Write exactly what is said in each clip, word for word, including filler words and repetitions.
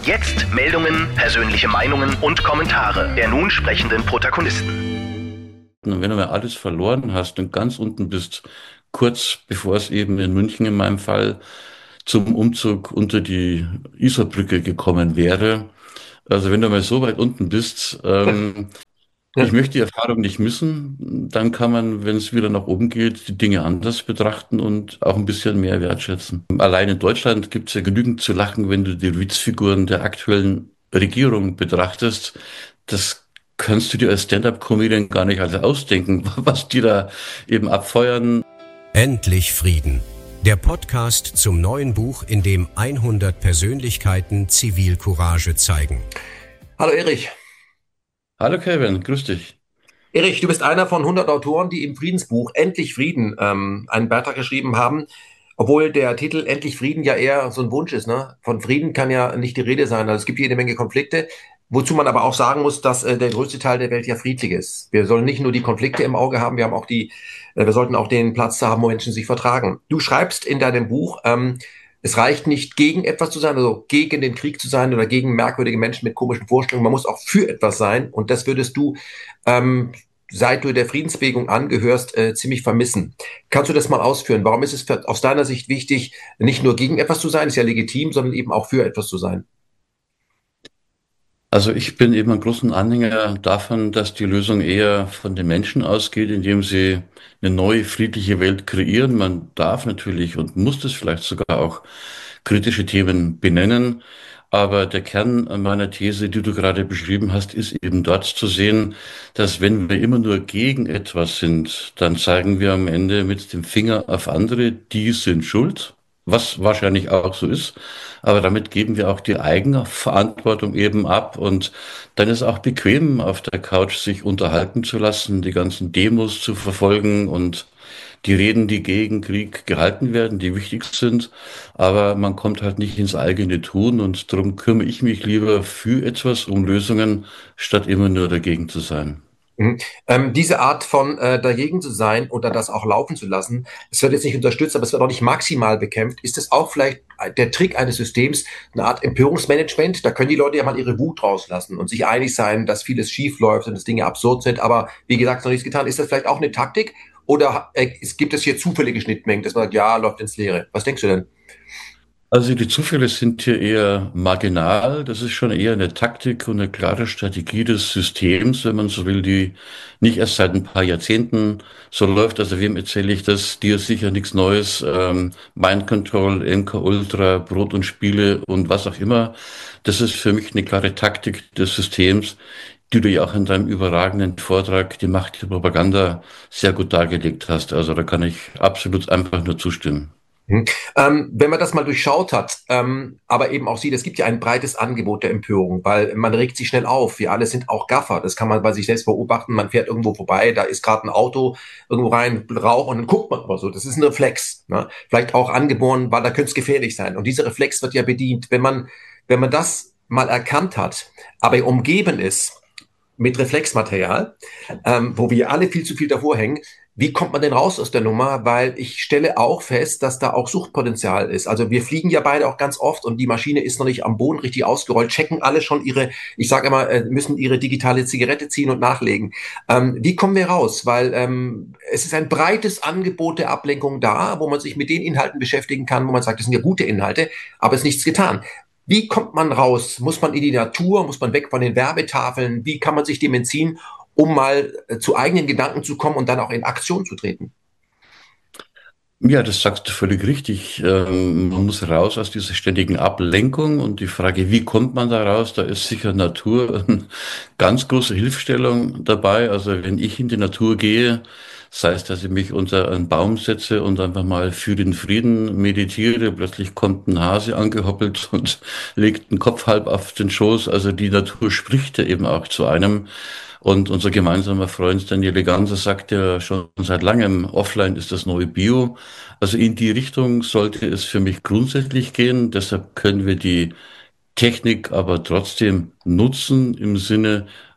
Jetzt Meldungen, persönliche Meinungen und Kommentare der nun sprechenden Protagonisten. Und wenn du mal alles verloren hast und ganz unten bist, kurz bevor es eben in München in meinem Fall zum Umzug unter die Isarbrücke gekommen wäre, also wenn du mal so weit unten bist, ähm, ich Ja. möchte die Erfahrung nicht missen, dann kann man, wenn es wieder nach oben geht, die Dinge anders betrachten und auch ein bisschen mehr wertschätzen. Allein in Deutschland gibt es ja genügend zu lachen, wenn du die Witzfiguren der aktuellen Regierung betrachtest. Das kannst du dir als Stand-up-Comedian gar nicht alles ausdenken, was die da eben abfeuern. Endlich Frieden. Der Podcast zum neuen Buch, in dem hundert Persönlichkeiten Zivilcourage zeigen. Hallo Erich. Hallo Kevin, grüß dich. Erich, du bist einer von hundert Autoren, die im Friedensbuch Endlich Frieden ähm, einen Beitrag geschrieben haben, obwohl der Titel Endlich Frieden ja eher so ein Wunsch ist. Ne? Von Frieden kann ja nicht die Rede sein. Also es gibt jede Menge Konflikte, wozu man aber auch sagen muss, dass äh, der größte Teil der Welt ja friedlich ist. Wir sollen nicht nur die Konflikte im Auge haben, wir haben auch die, äh, wir sollten auch den Platz da haben, wo Menschen sich vertragen. Du schreibst in deinem Buch, ähm, es reicht nicht, gegen etwas zu sein, also gegen den Krieg zu sein oder gegen merkwürdige Menschen mit komischen Vorstellungen. Man muss auch für etwas sein. Und das würdest du, ähm, seit du der Friedensbewegung angehörst, äh, ziemlich vermissen. Kannst du das mal ausführen? Warum ist es für, aus deiner Sicht wichtig, nicht nur gegen etwas zu sein, ist ja legitim, sondern eben auch für etwas zu sein? Also ich bin eben ein großer Anhänger davon, dass die Lösung eher von den Menschen ausgeht, indem sie eine neue friedliche Welt kreieren. Man darf natürlich und muss das vielleicht sogar auch kritische Themen benennen. Aber der Kern meiner These, die du gerade beschrieben hast, ist eben dort zu sehen, dass wenn wir immer nur gegen etwas sind, dann zeigen wir am Ende mit dem Finger auf andere, die sind schuld, was wahrscheinlich auch so ist. Aber damit geben wir auch die eigene Verantwortung eben ab. Und dann ist auch bequem, auf der Couch sich unterhalten zu lassen, die ganzen Demos zu verfolgen und die Reden, die gegen Krieg gehalten werden, die wichtig sind, aber man kommt halt nicht ins eigene Tun und darum kümmere ich mich lieber für etwas, um Lösungen, statt immer nur dagegen zu sein. Mhm. Ähm, diese Art von äh, dagegen zu sein oder das auch laufen zu lassen, es wird jetzt nicht unterstützt, aber es wird auch nicht maximal bekämpft. Ist es auch vielleicht der Trick eines Systems, eine Art Empörungsmanagement? Da können die Leute ja mal ihre Wut rauslassen und sich einig sein, dass vieles schief läuft und dass Dinge absurd sind. Aber wie gesagt, noch nichts getan. Ist das vielleicht auch eine Taktik? Oder äh, es gibt es hier zufällige Schnittmengen, dass man sagt, ja, läuft ins Leere? Was denkst du denn? Also die Zufälle sind hier eher marginal. Das ist schon eher eine Taktik und eine klare Strategie des Systems, wenn man so will, die nicht erst seit ein paar Jahrzehnten so läuft. Also wem erzähle ich das? Dir ist sicher nichts Neues. Ähm, Mind Control, M K Ultra, Brot und Spiele und was auch immer. Das ist für mich eine klare Taktik des Systems, die du ja auch in deinem überragenden Vortrag, die Macht der Propaganda, sehr gut dargelegt hast. Also da kann ich absolut einfach nur zustimmen. Mhm. Ähm, wenn man das mal durchschaut hat, ähm, aber eben auch sieht, es gibt ja ein breites Angebot der Empörung, weil man regt sich schnell auf. Wir alle sind auch Gaffer. Das kann man bei sich selbst beobachten. Man fährt irgendwo vorbei, da ist gerade ein Auto irgendwo rein, Rauch und dann guckt man mal so. Das ist ein Reflex. Ne? Vielleicht auch angeboren, weil da könnte es gefährlich sein. Und dieser Reflex wird ja bedient. Wenn man, wenn man das mal erkannt hat, aber umgeben ist mit Reflexmaterial, ähm, wo wir alle viel zu viel davor hängen. Wie kommt man denn raus aus der Nummer? Weil ich stelle auch fest, dass da auch Suchtpotenzial ist. Also wir fliegen ja beide auch ganz oft und die Maschine ist noch nicht am Boden richtig ausgerollt, checken alle schon ihre, ich sage immer, äh, müssen ihre digitale Zigarette ziehen und nachlegen. Ähm, wie kommen wir raus? Weil ähm, es ist ein breites Angebot der Ablenkung da, wo man sich mit den Inhalten beschäftigen kann, wo man sagt, das sind ja gute Inhalte, aber es ist nichts getan. Wie kommt man raus? Muss man in die Natur? Muss man weg von den Werbetafeln? Wie kann man sich dem entziehen, um mal äh, zu eigenen Gedanken zu kommen und dann auch in Aktion zu treten? Ja, das sagst du völlig richtig. Ähm, man muss raus aus dieser ständigen Ablenkung und die Frage, wie kommt man da raus? Da ist sicher Natur eine ganz große Hilfestellung dabei. Also wenn ich in die Natur gehe, sei es, dass ich mich unter einen Baum setze und einfach mal für den Frieden meditiere, plötzlich kommt ein Hase angehoppelt und legt den Kopf halb auf den Schoß. Also die Natur spricht ja eben auch zu einem. Und unser gemeinsamer Freund Daniele Ganser sagt ja schon seit langem, offline ist das neue Bio. Also in die Richtung sollte es für mich grundsätzlich gehen. Deshalb können wir die Technik aber trotzdem nutzen im Sinne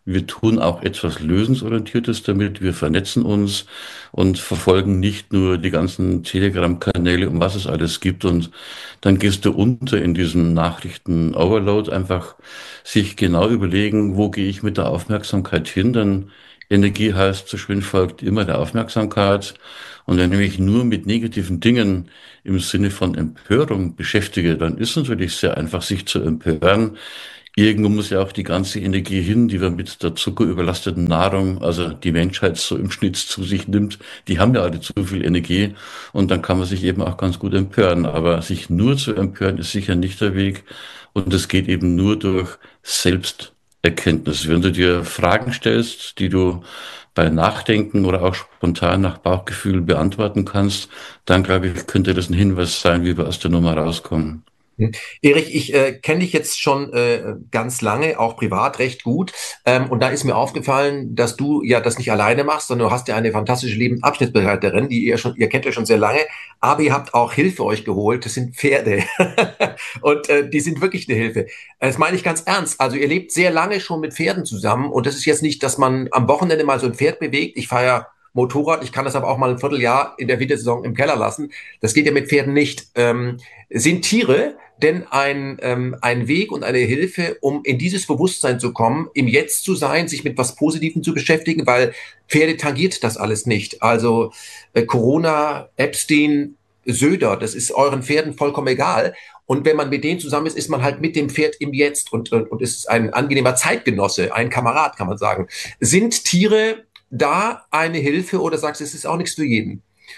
Wir tun auch etwas Lösungsorientiertes damit. Wir vernetzen uns und verfolgen nicht nur die ganzen Telegram-Kanäle, um was es alles gibt. Und dann gehst du unter in diesem Nachrichten-Overload. Einfach sich genau überlegen, wo gehe ich mit der Aufmerksamkeit hin? Denn Energie heißt, so schön folgt immer der Aufmerksamkeit. Und wenn ich mich nur mit negativen Dingen im Sinne von Empörung beschäftige, dann ist natürlich sehr einfach, sich zu empören. Irgendwo muss ja auch die ganze Energie hin, die wir mit der zuckerüberlasteten Nahrung, also die Menschheit so im Schnitt zu sich nimmt. Die haben ja alle zu viel Energie und dann kann man sich eben auch ganz gut empören. Aber sich nur zu empören ist sicher nicht der Weg und es geht eben nur durch Selbsterkenntnis. Wenn du dir Fragen stellst, die du bei Nachdenken oder auch spontan nach Bauchgefühl beantworten kannst, dann glaube ich, könnte das ein Hinweis sein, wie wir aus der Nummer rauskommen. Hm. Erich, ich äh, kenne dich jetzt schon äh, ganz lange, auch privat recht gut. Ähm, und da ist mir aufgefallen, dass du ja das nicht alleine machst, sondern du hast ja eine fantastische Lebensabschnittsbegleiterin, die ihr schon, ihr kennt ja schon sehr lange, aber ihr habt auch Hilfe euch geholt. Das sind Pferde. Und äh, die sind wirklich eine Hilfe. Das meine ich ganz ernst. Also ihr lebt sehr lange schon mit Pferden zusammen und das ist jetzt nicht, dass man am Wochenende mal so ein Pferd bewegt. Ich fahre ja Motorrad, ich kann das aber auch mal ein Vierteljahr in der Wintersaison im Keller lassen. Das geht ja mit Pferden nicht. Ähm, sind Tiere denn ein, ähm, ein Weg und eine Hilfe, um in dieses Bewusstsein zu kommen, im Jetzt zu sein, sich mit was Positivem zu beschäftigen, weil Pferde tangiert das alles nicht. Also äh, Corona, Epstein, Söder, das ist euren Pferden vollkommen egal. Und wenn man mit denen zusammen ist, ist man halt mit dem Pferd im Jetzt und, und, und ist ein angenehmer Zeitgenosse, ein Kamerad, kann man sagen. Sind Tiere da eine Hilfe oder sagst du, es ist auch nichts für jeden?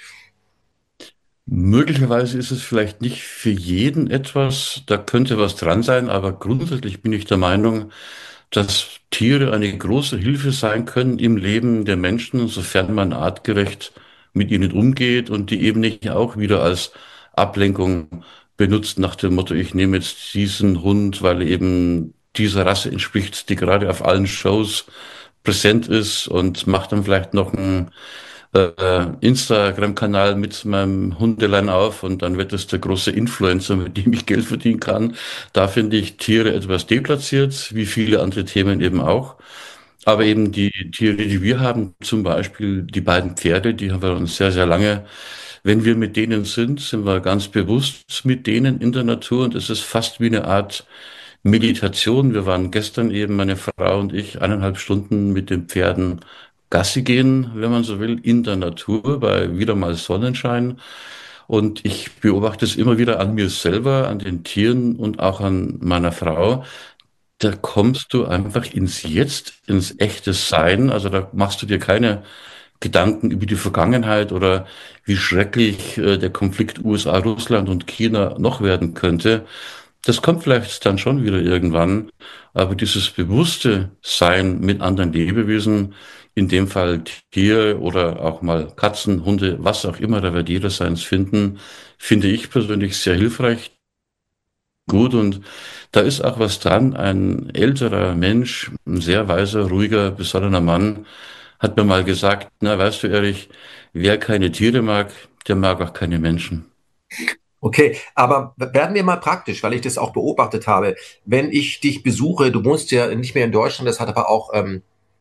Möglicherweise ist es vielleicht nicht für jeden etwas, da könnte was dran sein, aber grundsätzlich bin ich der Meinung, dass Tiere eine große Hilfe sein können im Leben der Menschen, sofern man artgerecht mit ihnen umgeht und die eben nicht auch wieder als Ablenkung benutzt nach dem Motto, ich nehme jetzt diesen Hund, weil er eben dieser Rasse entspricht, die gerade auf allen Shows präsent ist und macht dann vielleicht noch ein äh, Instagram-Kanal mit meinem Hundelein auf und dann wird es der große Influencer, mit dem ich Geld verdienen kann. Da finde ich Tiere etwas deplatziert, wie viele andere Themen eben auch. Aber eben die Tiere, die wir haben, zum Beispiel die beiden Pferde, die haben wir uns sehr, sehr lange. Wenn wir mit denen sind, sind wir ganz bewusst mit denen in der Natur und es ist fast wie eine Art Meditation. Wir waren gestern eben, meine Frau und ich, eineinhalb Stunden mit den Pferden Gassi gehen, wenn man so will, in der Natur bei wieder mal Sonnenschein. Und ich beobachte es immer wieder an mir selber, an den Tieren und auch an meiner Frau. Da kommst du einfach ins Jetzt, ins echte Sein. Also da machst du dir keine Gedanken über die Vergangenheit oder wie schrecklich äh, der Konflikt U S A, Russland und China noch werden könnte. Das kommt vielleicht dann schon wieder irgendwann, aber dieses bewusste Sein mit anderen Lebewesen, in dem Fall Tiere oder auch mal Katzen, Hunde, was auch immer, da wird jeder seins finden, finde ich persönlich sehr hilfreich, gut und da ist auch was dran. Ein älterer Mensch, ein sehr weiser, ruhiger, besonnener Mann, hat mir mal gesagt, na, weißt du, Erich, wer keine Tiere mag, der mag auch keine Menschen. Okay, aber werden wir mal praktisch, weil ich das auch beobachtet habe. Wenn ich dich besuche, du wohnst ja nicht mehr in Deutschland, das hat aber auch ähm,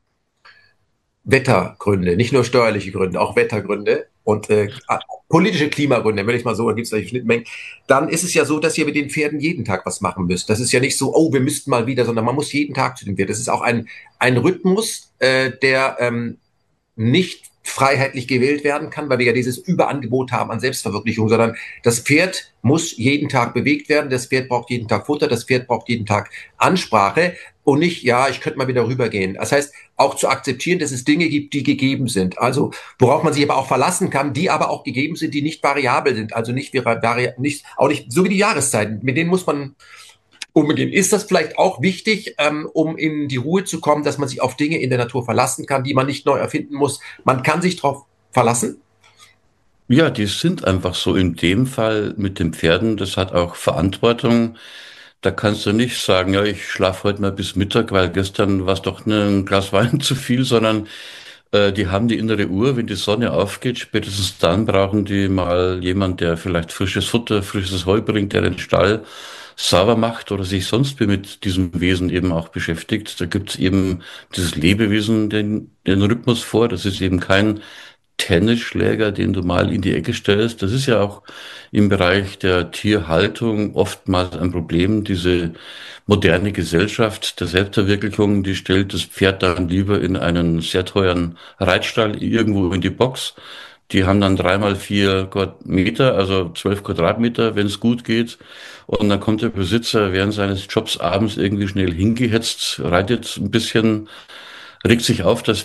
Wettergründe, nicht nur steuerliche Gründe, auch Wettergründe und äh, politische Klimagründe, will ich mal so, da gibt es solche Schnittmengen, dann ist es ja so, dass ihr mit den Pferden jeden Tag was machen müsst. Das ist ja nicht so, oh, wir müssten mal wieder, sondern man muss jeden Tag zu dem Pferd. Das ist auch ein, ein Rhythmus, äh, der ähm, nicht freiheitlich gewählt werden kann, weil wir ja dieses Überangebot haben an Selbstverwirklichung, sondern das Pferd muss jeden Tag bewegt werden, das Pferd braucht jeden Tag Futter, das Pferd braucht jeden Tag Ansprache und nicht, ja, ich könnte mal wieder rübergehen. Das heißt, auch zu akzeptieren, dass es Dinge gibt, die gegeben sind, also worauf man sich aber auch verlassen kann, die aber auch gegeben sind, die nicht variabel sind, also nicht, vari nicht auch nicht, so wie die Jahreszeiten, mit denen muss man umgehen. Ist das vielleicht auch wichtig, ähm, um in die Ruhe zu kommen, dass man sich auf Dinge in der Natur verlassen kann, die man nicht neu erfinden muss? Man kann sich darauf verlassen? Ja, die sind einfach so in dem Fall mit den Pferden, das hat auch Verantwortung. Da kannst du nicht sagen, ja, ich schlafe heute mal bis Mittag, weil gestern war es doch ein Glas Wein zu viel, sondern äh, die haben die innere Uhr, wenn die Sonne aufgeht, spätestens dann brauchen die mal jemand, der vielleicht frisches Futter, frisches Heu bringt, der in den Stall. sauber macht oder sich sonst wie mit diesem Wesen eben auch beschäftigt. Da gibt es eben dieses Lebewesen, den, den Rhythmus vor. Das ist eben kein Tennisschläger, den du mal in die Ecke stellst. Das ist ja auch im Bereich der Tierhaltung oftmals ein Problem. Diese moderne Gesellschaft der Selbstverwirklichung, die stellt das Pferd dann lieber in einen sehr teuren Reitstall irgendwo in die Box. Die haben dann dreimal vier Meter, also zwölf Quadratmeter, wenn es gut geht. Und dann kommt der Besitzer während seines Jobs abends irgendwie schnell hingehetzt, reitet ein bisschen, regt sich auf, dass